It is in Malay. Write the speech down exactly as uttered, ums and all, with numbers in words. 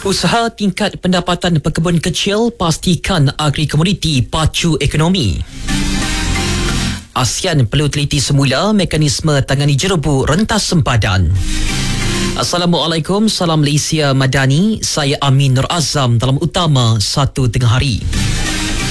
Usaha tingkat pendapatan pekebun kecil pastikan agri komoditi pacu ekonomi. ASEAN perlu teliti semula mekanisme tangani jerebu rentas sempadan. Assalamualaikum, salam Malaysia Madani. Saya Amin Nur Azam dalam utama satu tengah hari.